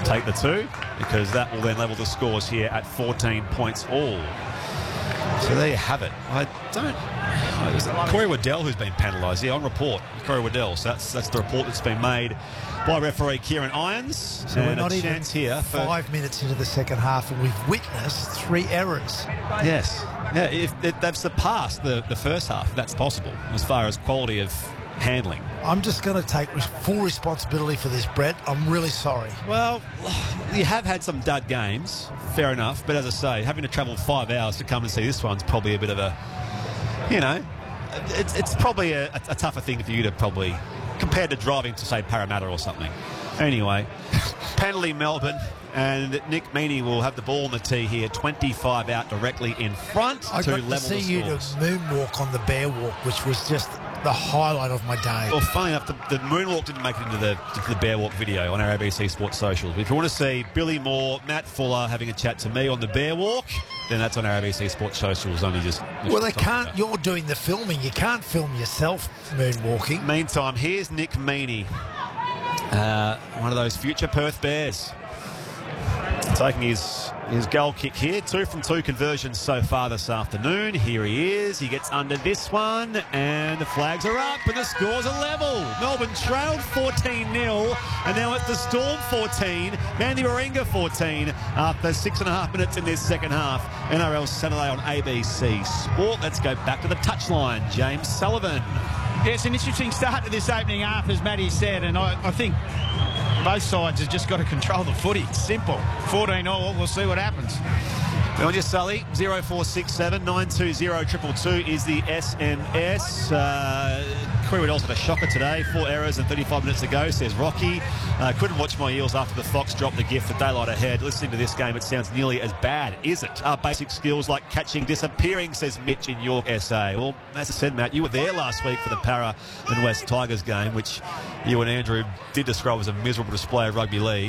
take the 2 because that will then level the scores here at 14 points all. So there you have it. Corey Waddell who's been penalised. Yeah, on report, Corey Waddell. So that's the report that's been made by referee Kieran Irons. So we're not a even chance here for 5 minutes into the second half, and we've witnessed 3 errors. Yes. Yeah, if they've surpassed the first half, if that's possible, as far as quality of handling. I'm just going to take full responsibility for this, Brett. I'm really sorry. Well, you have had some dud games, fair enough, but as I say, having to travel 5 hours to come and see this one's probably a bit of a, it's probably a tougher thing for you to probably, compared to driving to, say, Parramatta or something. Anyway, penalty Melbourne, and Nick Meaney will have the ball on the tee here, 25 out directly in front I to got level to see the you to scores. moonwalk on the bear walk, which was just the highlight of my day. Well, funny enough, the moonwalk didn't make it into the bear walk video on our ABC Sports socials. If you want to see Billy Moore, Matt Fuller having a chat to me on the bear walk, then that's on our ABC Sports socials. Only just well, they can't. You're doing the filming. You can't film yourself moonwalking. Meantime, here's Nick Meaney, one of those future Perth Bears, taking his goal kick here. 2 from 2 conversions so far this afternoon. Here he is. He gets under this one, and the flags are up, and the scores are level. Melbourne trailed 14-0, and now it's the Storm 14, Manly Warringah 14, after 6.5 minutes in this second half. NRL Saturday on ABC Sport. Let's go back to the touchline. James Sullivan. Yeah, it's an interesting start to this opening half, as Matty said, and I think both sides have just got to control the footy. It's simple. 14-all, we'll see what happens. On your Sully, 0467 920 222 is the SMS. Corey Waddell's had a shocker today. 4 errors and 35 minutes ago, says Rocky. Couldn't watch my Eels after the Fox dropped the gift for daylight ahead. Listening to this game, it sounds nearly as bad, is it? Basic skills like catching disappearing, says Mitch in York, SA. Well, as I said, Matt, you were there last week for the Para and West Tigers game, which you and Andrew did describe as a miserable display of rugby league.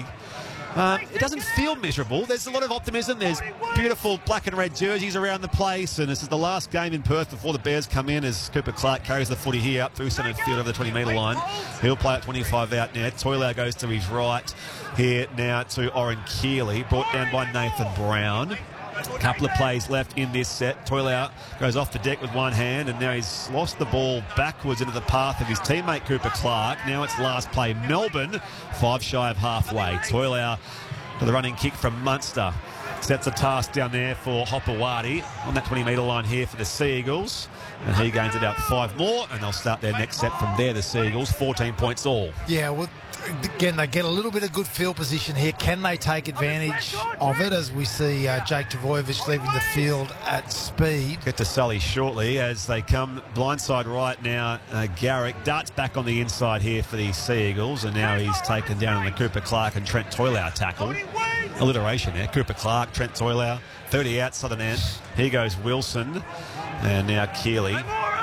It doesn't feel miserable. There's a lot of optimism. There's beautiful black and red jerseys around the place, and this is the last game in Perth before the Bears come in as Cooper Clark carries the footy here up through centre field over the 20-metre line. He'll play at 25 out now. Toilau goes to his right here now to Oren Keeley, brought down by Nathan Brown. A couple of plays left in this set. Toilau goes off the deck with one hand, and now he's lost the ball backwards into the path of his teammate Cooper Clark. Now it's last play Melbourne, 5 shy of halfway. Toilau for the running kick from Munster. Sets a task down there for Hopewadi on that 20-metre line here for the Sea Eagles. And he gains about 5 more, and they'll start their next set from there, the Sea Eagles, 14 points all. Yeah, well, again, they get a little bit of good field position here. Can they take advantage of it as we see Jake Trbojevic leaving the field at speed? Get to Sully shortly as they come blindside right now. Garrick darts back on the inside here for the Sea Eagles, and now he's taken down on the Cooper Clark and Trent Toilau tackle. Alliteration there. Cooper Clark, Trent Toilau, 30 out, Southern Ant. Here goes Wilson, and now Keeley.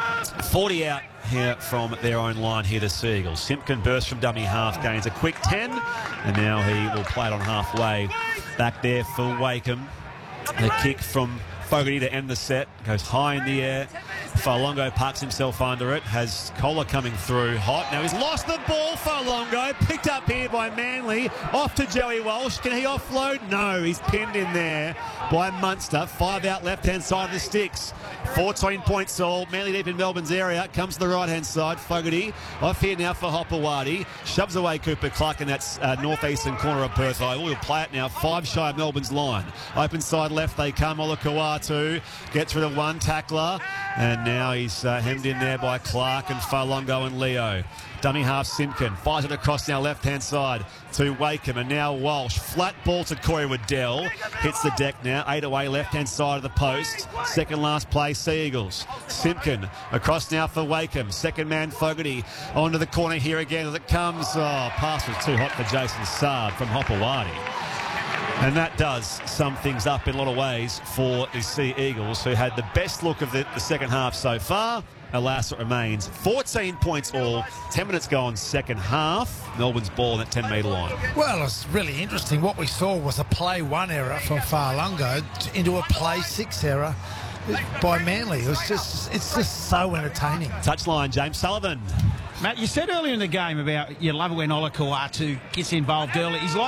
40 out here from their own line here, the Sea Eagles. Simpkin bursts from dummy half, gains a quick 10, and now he will play it on halfway. Back there for Wakeham. The kick from Fogarty to end the set. Goes high in the air. Faulongo parks himself under it. Has Kohler coming through hot. Now he's lost the ball, Faulongo. Picked up here by Manly. Off to Joey Walsh. Can he offload? No, he's pinned in there by Munster. 5 out left-hand side of the sticks. 14 points all. Manly deep in Melbourne's area. Comes to the right-hand side. Fogarty off here now for Hopewadi. Shoves away Cooper Clark in that northeastern corner of Perth Oval. He'll play it now 5 shy of Melbourne's line. Open side left they come. Olakau'atu gets through the one tackler. And now he's hemmed in there by Clark and Faulongo and Leo. Dummy half Simpkin. Fires it across now left-hand side to Wakeham. And now Walsh. Flat ball to Corey Waddell. Hits the deck now. 8 away left-hand side of the post. Second last play, Sea Eagles. Simpkin across now for Wakeham. Second man Fogarty onto the corner here again as it comes. Oh, pass was too hot for Jason Saab from Hopewadi. And that does sum things up in a lot of ways for the Sea Eagles, who had the best look of the second half so far. Alas, it remains 14 points all. 10 minutes gone second half. Melbourne's ball on that 10-metre line. Well, it's really interesting. What we saw was a play 1 error from Faulongo into a play 6 error by Manly. It's just so entertaining. Touchline, James Sullivan. Matt, you said earlier in the game about you love it when Olakau'atu gets involved early. He's like